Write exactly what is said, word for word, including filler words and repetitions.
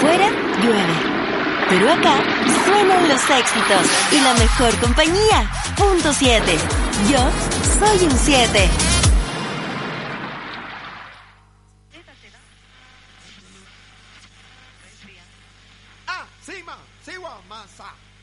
Afuera llueve, pero acá suenan los éxitos y la mejor compañía. Punto siete. Yo soy un siete. Ah, sí, ma, sí, wa, masa.